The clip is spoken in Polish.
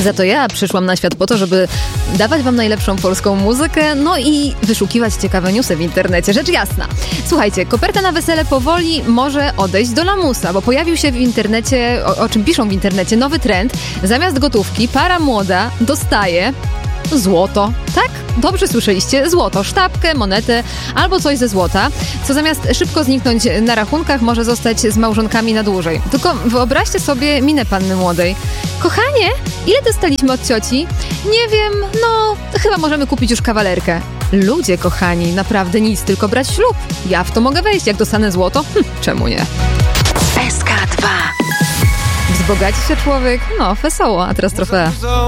Za to ja przyszłam na świat po to, żeby dawać wam najlepszą polską muzykę, no i wyszukiwać ciekawe newsy w internecie. Rzecz jasna. Słuchajcie, koperta na wesele powoli może odejść do lamusa, bo pojawił się w internecie, o czym piszą w internecie, nowy trend. Zamiast gotówki para młoda dostaje złoto. Tak? Dobrze słyszeliście. Złoto. Sztabkę, monetę albo coś ze złota, co zamiast szybko zniknąć na rachunkach, może zostać z małżonkami na dłużej. Tylko wyobraźcie sobie minę panny młodej. Kochanie, ile dostaliśmy od cioci? Nie wiem, no chyba możemy kupić już kawalerkę. Ludzie kochani, naprawdę nic, tylko brać ślub. Ja w to mogę wejść, jak dostanę złoto? Czemu nie? SK2. Wzbogaci się człowiek? No, wesoło, a teraz trofea.